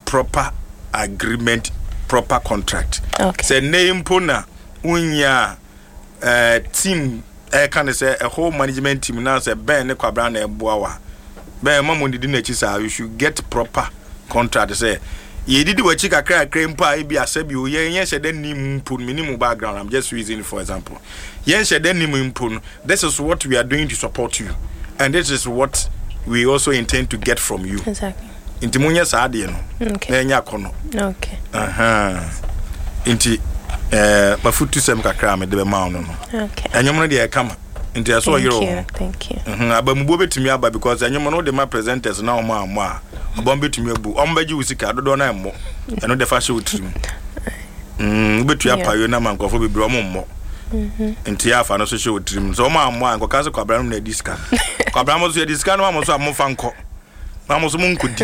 proper agreement, proper contract. Okay. Say name pona unya team can say a whole management team now say Ben Kwabra na Boawa. Ben mamu di na chisa you should get proper contract say ye did what chika cry cream pa be asabi o yen she den nim pun minimum background. I'm just using it for example. Yen she den nim pun. This is what we are doing to support you, and this is what we also intend to get from you. Exactly. Inti munya saade no. Okay. Enya kono. Okay. Inti mafutu sem kakra me de be ma no. Okay. Enyom no de e kama. Inti aso yero. Thank you. Abamubo betumi aba because enyom no de ma presenters na omo amo a. Obon betumi abu. Ombaji usika dodo na emmo. Eno de fa she utrim. Betu apayo na mankofo bebre omo mmo. Inti afa no so she utrim. So omo amo anko kanse kwabra no na diska. Kwabra mo so diska no mo so amfa nko. Na mo so munkudi.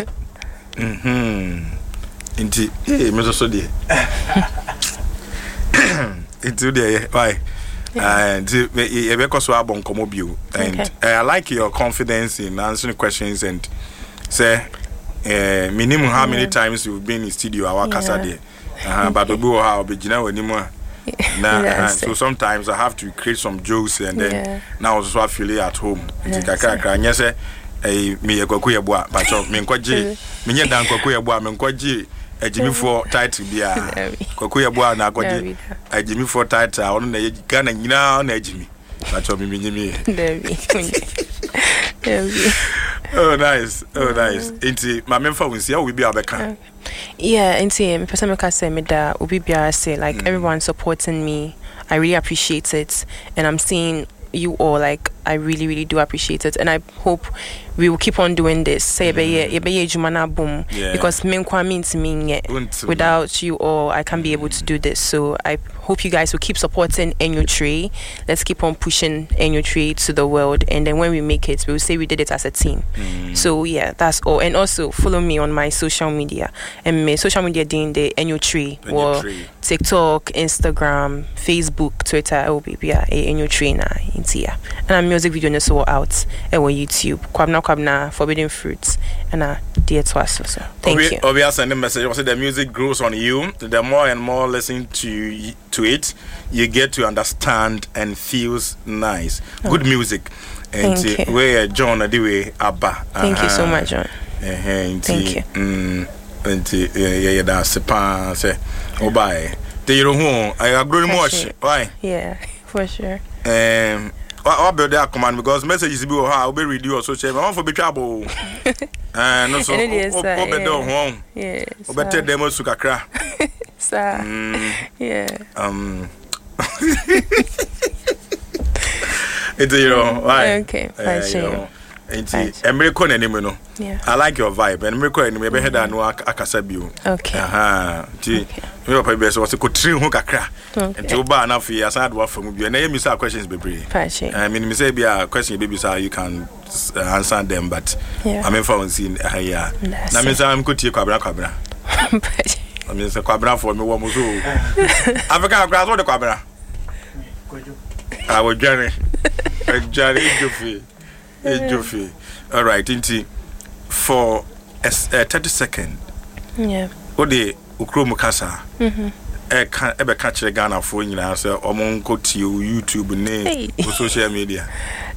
Inti me so de. Into the why and because we are bon bio and I like your confidence in answering questions and say minimum how many times you've been in studio our casa there but we will have begin anymore now so sometimes I have to create some jokes and then now also I feel at home yes me ekwaku yeboa but me nkwaje me nye dan kwaku yeboa me nkwaje Jimmy for title bia kwaku yeboa na akwaje Jimmy for title ono na Ghana nyina na Jimmy but me Jimmy oh nice inti ma memfa wonsia we bia beka inti me person make say me da obi bia say like everyone supporting me. I really appreciate it, and I'm seeing you all, like I really do appreciate it, and I hope we will keep on doing this. Say boom because means me without you all I can't be able to do this. So I hope you guys will keep supporting Enyo3. Let's keep on pushing Enyo3 to the world, and then when we make it, we will say we did it as a team. So yeah, that's all. And also follow me on my social media, and my social media doing the Enyo3 or TikTok, Instagram, Facebook, Twitter. Enyo3 na intia, and I'm music video no so out and on YouTube. Kwabna Forbidden Fruits and dear to us also. Thank you. Obviously sending message. Also the music grows on you. The more and more listen to it, you get to understand and feels nice. Good music. And thank you. Where John Adiwe Abba. Thank you so much, John. Thank you. And yeah, that's a say. Oh bye. You know I have grown much. Why? Yeah, for sure. I'll be there command because messages be how be read your social media. I want for be trouble. No so open door home. Yes. Better demo su kakra. Sir. Yeah. It's why? Okay. Fine. American anime no. Yeah. I like your vibe. And American anime be head no akasa bio. Okay. Me papa be so was ko trim ho kakra. Enti oba na fi aside wa from bio. Na me say questions be brave. I mean me say be a question baby so you can answer them but I mean for see here. Na me say am ko tie kwabra. I mean say kwabra for me wo mo so. Africa kwabra so de kwabra. I will journey. Joffy. All right, inti for 30 seconds. Yeah. Ode ukromu kasa. Ebe ka kire Ghana fo nyina say omo nko tie YouTube ne social media.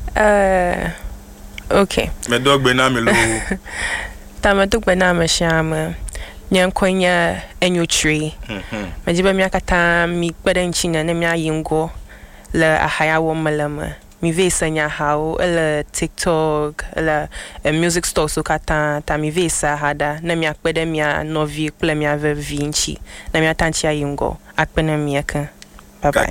Okay. Me dog be na me lo. Tama dog be na me shama. Nyankonya Enyo3. Majiba mi akata mi gbeda nchina na mi ayingo la ahaya wo malama. Mi vesa nya how TikTok music store so kata ta mi vesa hada na mi akpede mi novi kple mi ave vinci na mi atanchi ayingo akpena mi aka bye bye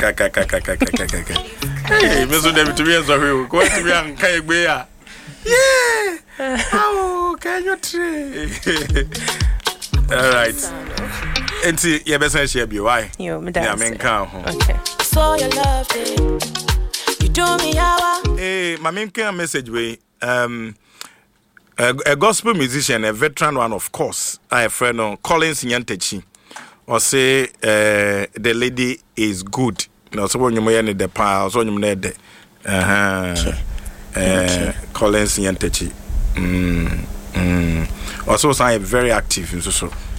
hey me so dem to be so we ko to be an kai gbe ya yeah how can you tree all right enti ye be san share bi why yo me da me kan ho okay so you love it. Hey, my main message way. A gospel musician, a veteran one, of course. I have friend on Collins Nyantechi. Or say the lady is good. No, so when you need the power, so you need the Collins Nyantechi. Also, I am very active in so.